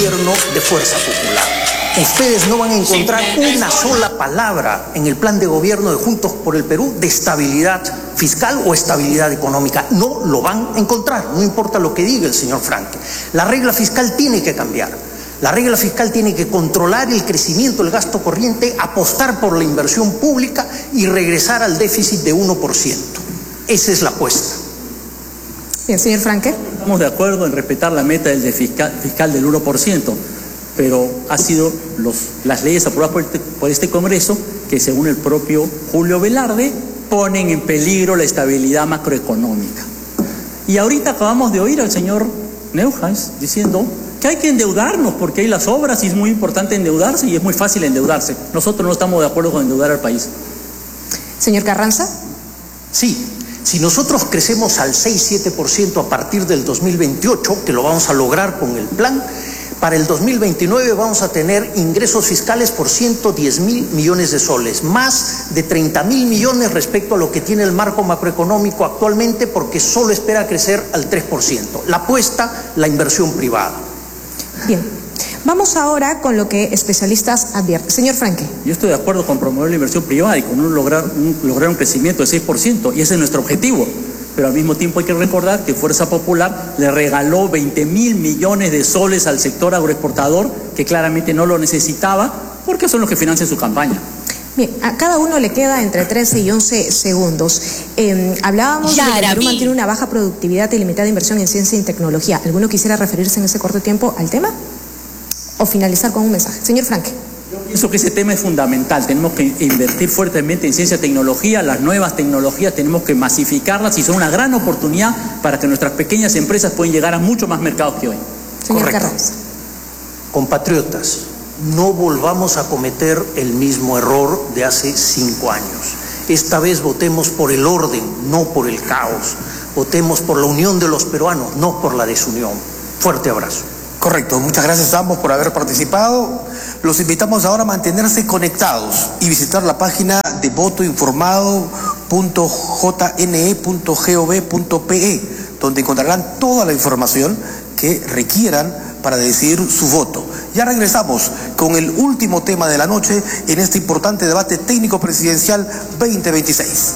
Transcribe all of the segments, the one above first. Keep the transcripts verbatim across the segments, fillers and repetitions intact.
gobierno de Fuerza Popular. Ustedes no van a encontrar una sola palabra en el plan de gobierno de Juntos por el Perú de estabilidad fiscal o estabilidad económica. No lo van a encontrar, no importa lo que diga el señor Franque. La regla fiscal tiene que cambiar. La regla fiscal tiene que controlar el crecimiento del gasto corriente, apostar por la inversión pública y regresar al déficit de uno por ciento. Esa es la apuesta. Bien, señor Franque. Estamos de acuerdo en respetar la meta del fiscal, fiscal del uno por ciento. Pero ha sido los, las leyes aprobadas por este, por este Congreso que, según el propio Julio Velarde, ponen en peligro la estabilidad macroeconómica. Y ahorita acabamos de oír al señor Neuhaus diciendo que hay que endeudarnos porque hay las obras y es muy importante endeudarse y es muy fácil endeudarse. Nosotros no estamos de acuerdo con endeudar al país. Señor Carranza. Sí, si nosotros crecemos al seis a siete por ciento a partir del dos mil veintiocho, que lo vamos a lograr con el plan, para el dos mil veintinueve vamos a tener ingresos fiscales por ciento diez mil millones de soles, más de treinta mil millones respecto a lo que tiene el marco macroeconómico actualmente, porque solo espera crecer al tres por ciento. La apuesta, la inversión privada. Bien, vamos ahora con lo que especialistas advierten. Señor Franque. Yo estoy de acuerdo con promover la inversión privada y con un lograr, un, lograr un crecimiento de seis por ciento, y ese es nuestro objetivo. Pero al mismo tiempo hay que recordar que Fuerza Popular le regaló veinte mil millones de soles al sector agroexportador, que claramente no lo necesitaba, porque son los que financian su campaña. Bien, a cada uno le queda entre trece y once segundos. Eh, hablábamos ya, de que el Perú mantiene una baja productividad y limitada inversión en ciencia y tecnología. ¿Alguno quisiera referirse en ese corto tiempo al tema? ¿O finalizar con un mensaje? Señor Franque. Yo pienso que ese tema es fundamental. Tenemos que invertir fuertemente en ciencia y tecnología. Las nuevas tecnologías tenemos que masificarlas y son una gran oportunidad para que nuestras pequeñas empresas puedan llegar a muchos más mercados que hoy. Señor Correcto. Carranza. Compatriotas, no volvamos a cometer el mismo error de hace cinco años. Esta vez votemos por el orden, no por el caos. Votemos por la unión de los peruanos, no por la desunión. Fuerte abrazo. Correcto, muchas gracias a ambos por haber participado. Los invitamos ahora a mantenerse conectados y visitar la página de voto informado punto j n e punto gov punto p e, donde encontrarán toda la información que requieran para decidir su voto. Ya regresamos con el último tema de la noche en este importante debate técnico presidencial veinte veintiséis.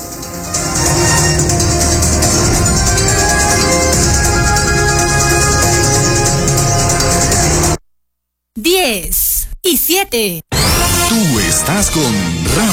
diez y siete. Tú estás con